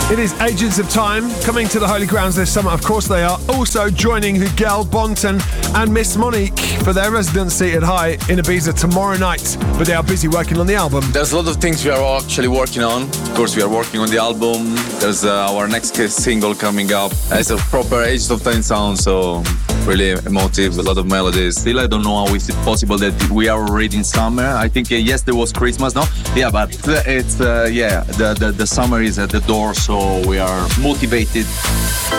It is Agents of Time coming to the Holy Grounds this summer. Of course they are. Also joining Hugel Bonton and Miss Monique for their residency at High in Ibiza tomorrow night. But they are busy working on the album. There's a lot of things we are actually working on. Of course, we are working on the album. There's our next single coming up. It's a proper Agents of Time sound, so really emotive, a lot of melodies. Still, I don't know how is it possible that we are already in summer. I think, yes, there was Christmas, no? Yeah, but it's, the summer is at the door, so we are motivated.